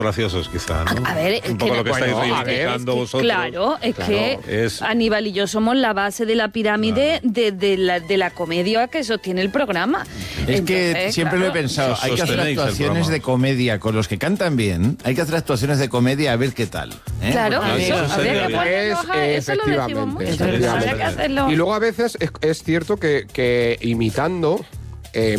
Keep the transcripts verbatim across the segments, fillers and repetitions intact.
graciosos, quizá, ¿no? A ver, es un poco que, lo que bueno, estáis a ver, reivindicando es que, vosotros. Claro, es Claro, que es- Aníbal y yo somos la base de la pirámide Claro. de, de, la, de la comedia que sostiene el programa. Es Entonces, que siempre claro, lo he pensado, hay que hacer Sostenéis el actuaciones programa. de comedia con los que cantan bien, hay que hacer actuaciones de comedia a ver qué tal. ¿eh? Claro, Porque eso, eso habría sería que bien. ponernos Es, a- eso lo decimos efectivamente, mucho. efectivamente. Habría que hacerlo. Y luego a veces es, es cierto que, que imitando, eh,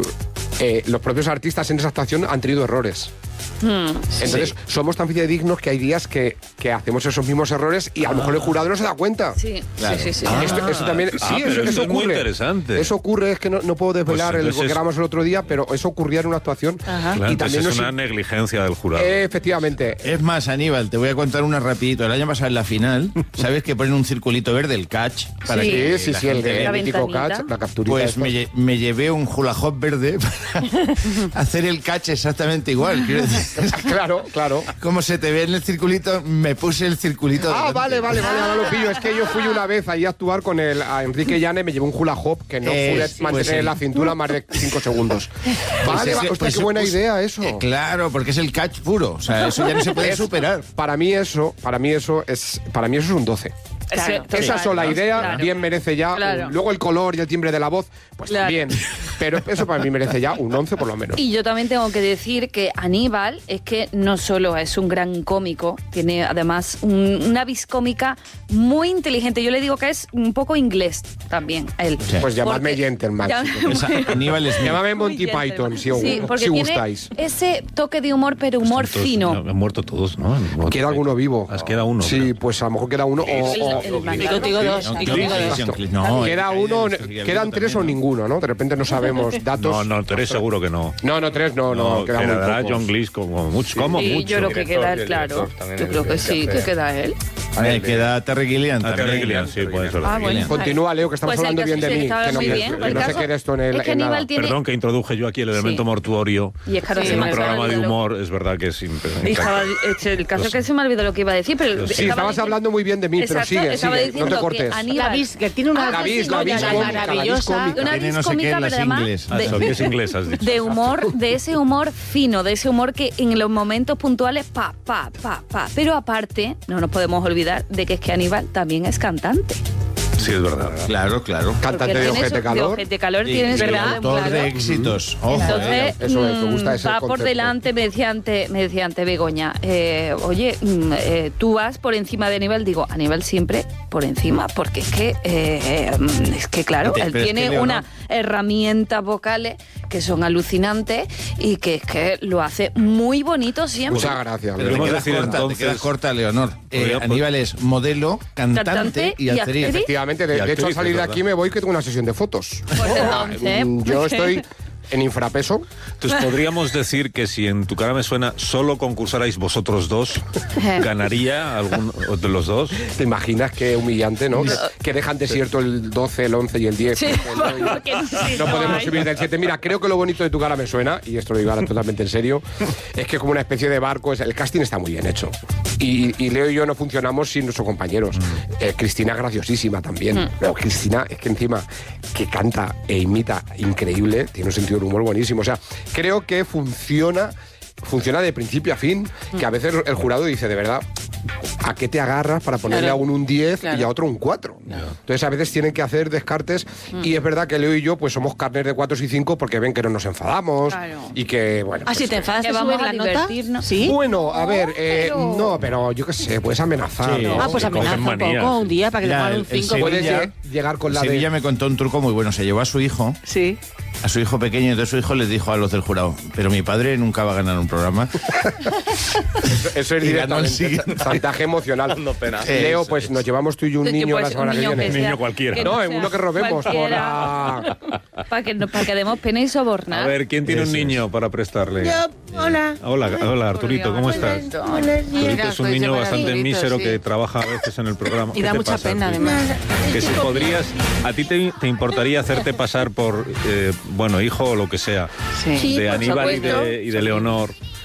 eh, los propios artistas en esa actuación han tenido errores. Hmm. Entonces, somos tan fidedignos que hay días que, que hacemos esos mismos errores y a lo mejor el jurado no se da cuenta. Sí, Claro. sí, sí, sí. Ah. Esto, esto también, Ah, sí, pero eso, eso eso es muy ocurre. interesante. Eso ocurre, es que no, no puedo desvelar Pues el, lo entonces que es- grabamos el otro día, pero eso ocurría en una actuación. Ajá. Claro, Y entonces también es nos- una negligencia del jurado. Eh, efectivamente. Es más, Aníbal, te voy a contar una rapidito. El año pasado en la final, ¿sabes que ponen un circulito verde, el catch? Para Sí. que Sí, sí, la sí, el, gente- La el mítico ventanita. catch, la capturita. Pues esta. me, lle- me llevé un hula hop verde para hacer el catch exactamente igual. Quiero decir, Claro, claro. como se te ve en el circulito, me puse el circulito. Ah, delante. vale, vale, vale, ahora lo pillo. Es que yo fui una vez ahí a actuar con el, a Enrique Llane, me llevé un hula hop que no Eh, pude sí, mantener pues sí. la cintura más de cinco segundos. Pues Vale, ese- va, hostia, pues- qué buena pues- idea eso. Eh, claro, porque es el catch puro. O sea, eso ya no se puede Es- superar. Para mí eso, para mí eso es, para mí eso es un doce. Claro, Esa total, sola idea claro. bien merece ya. Claro. un- luego el color y el timbre de la voz, pues Claro. bien. Pero eso para mí merece ya un once por lo menos. Y yo también tengo que decir que Aníbal es que no solo es un gran cómico, tiene además un- una vis cómica muy inteligente. Yo le digo que es un poco inglés también, él. Sí. Pues llamadme Porque- gentleman. Ya- Esa- Aníbal es mi- Llámame Monty Muy Python, si, Sí, porque si tiene gustáis. ese toque de humor, pero humor Todos- fino. Han muerto todos, ¿no? Queda alguno vivo. Ah, queda uno. Sí, creo. pues a lo mejor queda uno o, o- El- el- Y contigo dos. No, Y no, contigo no, dos. no, no, queda el uno, caído del quedan tres o también, ¿no? ninguno, ¿no? De repente no sabemos datos. No, no, tres seguro que no. No, no, tres no, no, queda muy quedará pocos. John Cleese como mucho. Como Sí, mucho. yo creo que Director, queda y él, el claro. director también Yo es creo el que que sí, hace- que queda él. Eh, queda Terry Gilliam. Ah, Terry también. Gilliam, sí, puede ser. Ah, bueno. Continúa, Leo, que estamos Pues el hablando caso bien de sí, mí. estaba Que no, muy que- bien. que El no se caso quede esto en el. es que en nada. Aníbal tiene- Perdón que introduje yo aquí el elemento Sí. mortuorio. Y es que ahora En se me un ha programa de olvidado lo- humor, es verdad que es impresionante. Y estaba, este, el caso es que se me olvidó lo que iba a decir, pero Sí, Sí, estaba estabas diciendo- hablando muy bien de mí, pero Exacto, sigue, estaba sigue, no diciendo te que cortes. Aníbal- La vis, que tiene una Ah, La vis, la sí, vis no, ya, cómica, la vis maravillosa. cómica. Una Tiene vis no sé qué cómica, en pero las además ingles. Ah, de- son que es inglés, has dicho. de humor, de ese humor fino, de ese humor que en los momentos puntuales, pa, pa, pa, pa. Pero aparte, no nos podemos olvidar de que es que Aníbal también es cantante. Sí, es verdad. Claro, claro. Cantante Porque de tiene Ojete su- De Calor. Ojete Calor Y- tiene y su autor claro. de éxitos. Ojo, eh. Entonces, Eso es, me mm, gusta ese va por concepto. delante, me decía antes, me decía antes Begoña, eh, oye, mm, eh, tú vas por encima de Aníbal, digo, Aníbal siempre por encima, porque es que, eh, eh, mm, es que claro, Pero él es tiene que, Leonor- unas herramientas vocales que son alucinantes y que es que lo hace muy bonito siempre. Muchas gracias. Pero Leo. te Podemos quedas, decir corta, entonces- te quedas corta, Leonor. Eh, Podría- Aníbal es modelo, cantante, Cantante y y actriz. actriz. Efectivamente, de, Y de hecho al actriz, salir es de verdad. aquí me voy que tengo una sesión de fotos. Pues entonces, Mm, Yo porque- estoy en infrapeso. Entonces podríamos decir que si en Tu cara me suena solo concursarais vosotros dos, ¿ganaría algún de los dos? ¿Te imaginas qué humillante, no? Que, que dejan desierto el doce, el once y el diez. Sí, por ejemplo, y porque sí, no no podemos hay. subir del siete. Mira, creo que lo bonito de Tu cara me suena, y esto lo digo ahora totalmente en serio, es que como una especie de barco, es, el casting está muy bien hecho. Y, y Leo y yo no funcionamos sin nuestros compañeros. Eh, Cristina es graciosísima también. Pero Cristina es que encima que canta e imita increíble, tiene un sentido del humor buenísimo. O sea, creo que funciona, funciona de principio a fin, que a veces el jurado dice, de verdad, ¿a qué te agarras para ponerle Claro. a uno un diez Claro. y a otro un cuatro? Entonces a veces tienen que hacer descartes y es verdad que Leo y yo pues somos carnes de cuatro y cinco porque ven que no nos enfadamos Claro. y que, bueno... Ah, si pues, te enfadas, Que te vamos subes a la nota. divertirnos. Sí. bueno, a ver, eh, pero- no, pero yo qué sé, puedes amenazar. Sí. ¿no? Ah, pues Se amenaza cogen un manías. poco un día para que te Mira, pongan un el- el cinco. Puedes Sevilla- lle- llegar con la Sevilla de... me contó un truco muy bueno. Se llevó a su hijo, Sí. a su hijo pequeño, y entonces su hijo les dijo a los del jurado, pero mi padre nunca va a ganar un programa. Eso es Y ganó el directamente siguiente. chantaje emocional. Dando pena. Leo, Eso pues es. nos llevamos tú y yo un Que, niño pues, la semana un que niño viene. que sea- Niño cualquiera. que No, sea en uno que robemos por cualquiera, la... para que, no- para que demos pena y sobornar. A ver, ¿quién tiene un Eso es. niño para prestarle? Hola. Hola, hola Arturito, ¿cómo estás? Buenos días. Arturito es un soy niño súper bastante Arturito, mísero sí. que trabaja a veces en el programa. Y ¿Qué da te mucha pasa, pena, Arturito? además. Que si podrías, a ti te, te importaría hacerte pasar por, eh, bueno, hijo o lo que sea, Sí. Sí, de por Aníbal y supuesto. de, y de Leonor.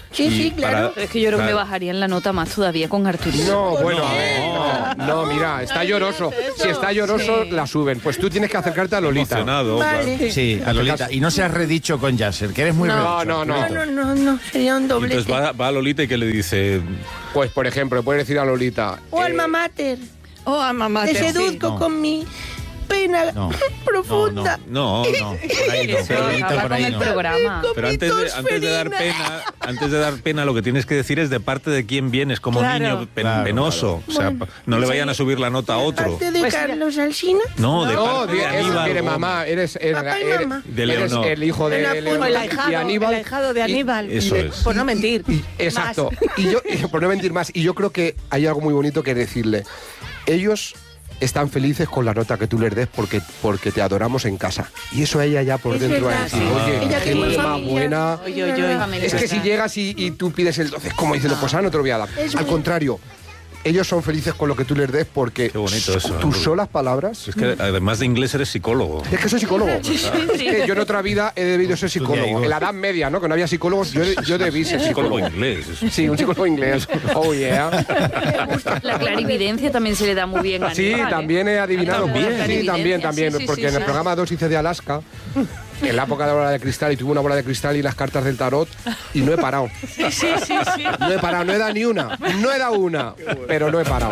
Sí, sí, claro. Para, es que yo creo claro. que me bajarían la nota más todavía con Arturito. No, bueno, no, no, mira, está lloroso. Si está lloroso, Sí. la suben. Pues tú tienes que acercarte a Lolita. Emocionado, Vale. claro. Sí, a Lolita. Y no seas redicho con Yasser, que eres muy No, redicho. no, no. Arturito. No, no, no, no, sería un Y doblete. entonces va, va a Lolita y que le dice... Pues, por ejemplo, puedes decir a Lolita. O eh, alma mater. Oh, mamá, Te te seduzco No. con mi pena No. profunda. No, No, por ahí no, Eso Lolita, acaba por con ahí el no. programa. Con Pero mi antes de, antes de dar tosferina. pena, antes de dar pena, lo que tienes que decir es de parte de quién vienes, como Claro. niño pen- Claro, penoso. O sea, Bueno, no le vayan a subir la nota a otro. Parte de Pues mira. Carlos Alsina. No, de No, parte di- de es- Aníbal. mire, Gómez. mamá, eres, eres, Papá y eres- mamá. De eres Leonor. el hijo de El Leonor O el Y ahijado, y Aníbal. el ahijado de Aníbal. Eso es. Por no mentir. Exacto. Más. Y yo, y por no mentir más, y yo creo que hay algo muy bonito que decirle. Ellos están felices con la nota que tú les des porque, porque te adoramos en casa. Y eso a ella ya por Es dentro va a verdad, decir, sí. oye, Ella qué tiene madre más familia. buena. Oye, oye, oye. Es que si llegas y, y tú pides el doce, es como diciendo, pues ah, no te lo voy a dar. Es Al muy- contrario, ellos son felices con lo que tú les des porque Qué bonito eso, tus Rubén. solas palabras. Es que además de inglés eres psicólogo. Es que soy psicólogo. sí. Es que yo en otra vida he debido ser psicólogo. Igor. En la Edad Media, ¿no? Que no había psicólogos, yo, yo debí ser Psicólogo psicólogo. inglés. eso. Sí, un psicólogo inglés. Oh, yeah. La clarividencia también se le da muy bien a Sí, Aníbal, ¿eh? también he adivinado. También. Sí, también, Clarividencia, también. sí, sí, porque sí, en el sí. programa dos hice de Alaska, en la época de la bola de cristal, y tuve una bola de cristal y las cartas del tarot, y no he parado. Sí, sí, sí, sí. No he parado, no he dado ni una. No he dado una, pero no he parado.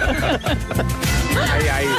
Ahí, ahí.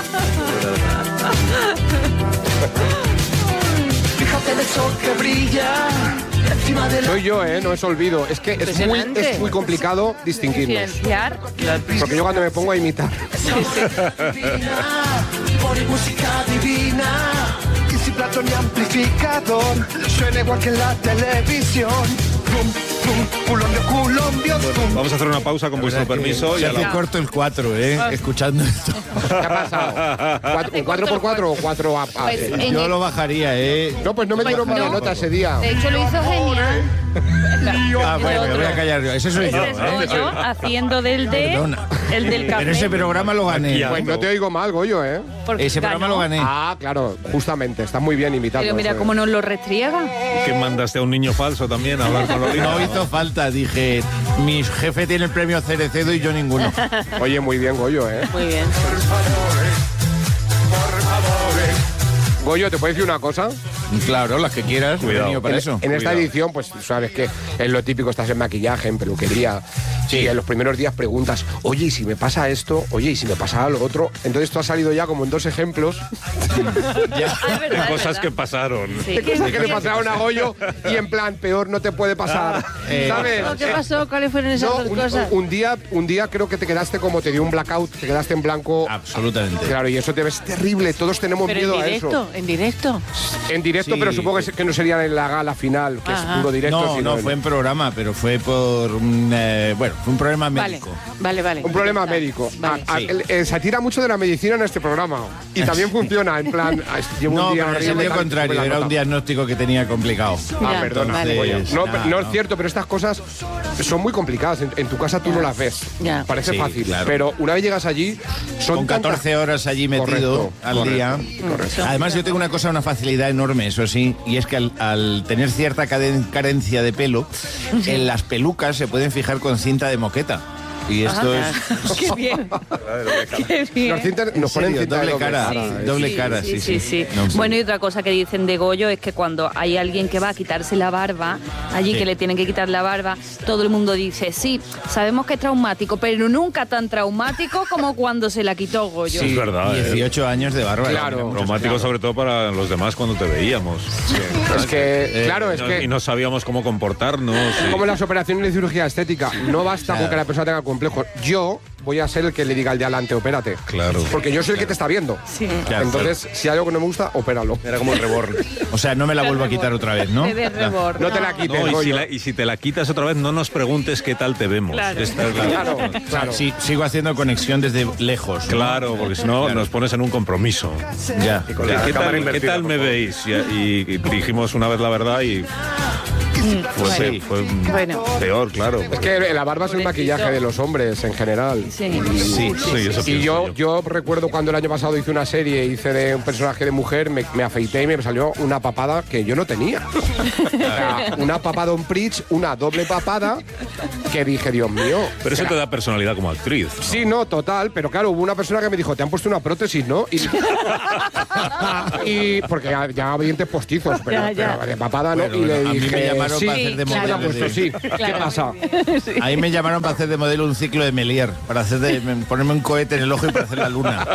Fíjate del sol que brilla encima de la Soy yo, ¿eh? No es olvido. Es que es muy, es muy complicado distinguirnos. Diferenciar. Porque yo cuando me pongo a imitar... divina, pone música divina. Y sin plato ni amplificador, suena igual que en la televisión. Pum, pum, culombio, culombio, pum. Vamos a hacer una pausa con vuestro permiso. Y Se a hace la... corto el cuatro, ¿eh? Escuchando esto. ¿Qué ha pasado? ¿Cuatro, ¿Un cuatro por cuatro o cuatro a, a- Pues, en Yo el- lo bajaría, ¿eh? No, pues no me dieron mala no. nota ese día. De hecho, lo hizo genial. Ah, bueno, me otro. voy a callar yo. Ese soy yo, Ese es ¿eh? Goyo haciendo del de... Perdona. El del café. Pero ese programa lo gané. Aquí, Pues no te oigo mal, Goyo, ¿eh? porque Ese programa ganó. lo gané. Ah, claro, justamente. Está muy bien imitando. Pero mira eso, cómo ¿eh? nos lo restriega. que mandaste a un niño falso también a hablar con Lolita. No hizo falta, dije, mi jefe tiene el premio Cerecedo y yo ninguno. Oye, muy bien, Goyo, ¿eh? Muy bien. Goyo, ¿te puedo decir una cosa? Claro, las que quieras, he Cuidado. venido para en, eso. en esta Cuidado. edición, pues sabes que es lo típico, estás en maquillaje, en peluquería. Sí. Y en los primeros días preguntas, oye, ¿y si me pasa esto? Oye, ¿y si me pasa lo otro? Entonces tú has salido ya como en dos ejemplos Ya. Ah, es verdad, De es cosas verdad. que pasaron. Sí. de cosas que le pasaron a Goyo y en plan, peor no te puede pasar. Eh, ¿Sabes? ¿Qué pasó? ¿Cuáles fueron esas No, dos un, cosas? un día, un día creo que te quedaste como te dio un blackout, te quedaste en blanco. Absolutamente. Claro, y eso te ves terrible. Todos tenemos Pero miedo en a directo, eso. en directo. En directo, Sí. pero supongo que, que no sería en la gala final, que Ajá. es puro directo. No, sino no, en- fue en programa, pero fue por un, eh, bueno, fue un problema Vale, médico. vale, vale. Un problema Ya está. médico. Vale. A- a- Sí. el- eh, se tira mucho de la medicina en este programa. Y también funciona, en plan, ah, llevo No, un día pero es el horrible, día tal, contrario, sube la era un nota. diagnóstico que tenía complicado. Ah, Ya, perdona. vale. Goyo. Entonces, No, nada, no, no. es cierto, pero estas cosas son muy complicadas. En, en tu casa tú no las ves. Ya. Parece Sí, fácil. claro. Pero una vez llegas allí, son Con tantas- catorce horas allí metido Correcto, al correcto, día. correcto. Además, yo tengo una cosa, una facilidad enorme, eso sí, y es que al, al tener cierta caden- carencia de pelo, en las pelucas se pueden fijar con cinta de moqueta. Y esto es. Qué bien. Qué bien. Nos, cintan- En nos ponen serio, cinta de doble cara. cara, Sí, ¿eh? doble cara, sí, sí, sí. sí. No, sí. Bueno, y otra cosa que dicen de Goyo es que cuando hay alguien que va a quitarse la barba, allí Sí. que le tienen que quitar la barba, todo el mundo dice, sí, sabemos que es traumático, pero nunca tan traumático como cuando se la quitó Goyo. Sí, es verdad. ¿eh? dieciocho años de barba. Claro. Muchos- Traumático Claro. sobre todo para los demás cuando te veíamos. Es que, claro, Y es no- que... Y no sabíamos cómo comportarnos. y- Como las operaciones de cirugía estética, no basta con que la persona tenga complejos. Yo voy a ser el que le diga al de adelante, opérate. Claro. Porque yo soy el que te está viendo. Sí. Claro. Entonces, si hay algo que no me gusta, opéralo. Era como el reborn. O sea, no me la vuelvo a quitar otra vez, ¿no? De de rebord, No te la quites, No, y, si Goyo. la- y si te la quitas otra vez, no nos preguntes qué tal te vemos. Claro. Esta es la- Claro, O sea, claro. sí, sigo haciendo conexión desde lejos. ¿no? Claro, porque si no nos pones en un compromiso. Ya. ¿Qué, qué tal, qué tal me veis? Y, y dijimos una vez la verdad y Fue, Sí. fue Bueno. peor, claro. Es que la barba es el maquillaje de los hombres en general. Sí. Sí, sí, eso Y pienso yo, yo recuerdo cuando el año pasado hice una serie, hice de un personaje de mujer, me, me afeité y me salió una papada que yo no tenía. O sea, una papada on Pritch, una doble papada, que dije, Dios mío. Pero eso te da personalidad como actriz. ¿no? Sí, no, total, pero claro, hubo una persona que me dijo, te han puesto una prótesis, ¿no? Y, y- porque ya, ya había dientes postizos, pero, Ya, ya. pero de papada no. Bueno, y le a mí me dije, llamaron sí, para hacer de sí, me la han modelo puesto, de- sí. ¿Qué pasa? Ahí me llamaron para hacer de modelo un ciclo de Melier, para hacer de, ponerme un cohete en el ojo y para hacer la luna.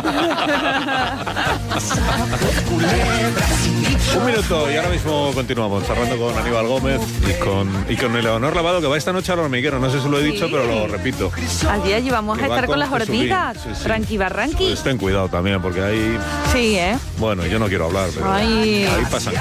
Un minuto y ahora mismo continuamos charlando con Aníbal Gómez y con, y con Eleonor Lavado, que va esta noche al hormiguero. No sé si lo he dicho, pero lo repito. Al día llevamos Que a va estar con las Jesús Guín. hormigas. Sí, sí. Tranqui barranqui. Pues ten cuidado también, porque ahí... Sí, ¿eh? Bueno, yo no quiero hablar, pero Ay. ahí pasan